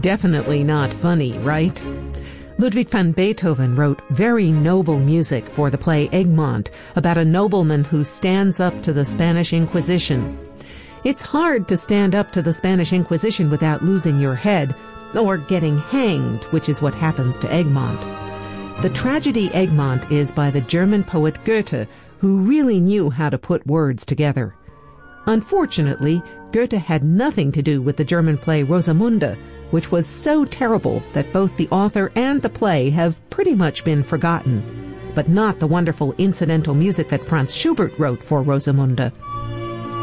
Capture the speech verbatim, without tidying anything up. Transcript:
Definitely not funny, right? Ludwig van Beethoven wrote very noble music for the play Egmont about a nobleman who stands up to the Spanish Inquisition. It's hard to stand up to the Spanish Inquisition without losing your head, or getting hanged, which is what happens to Egmont. The tragedy Egmont is by the German poet Goethe, who really knew how to put words together. Unfortunately, Goethe had nothing to do with the German play Rosamunde, which was so terrible that both the author and the play have pretty much been forgotten, but not the wonderful incidental music that Franz Schubert wrote for Rosamunde.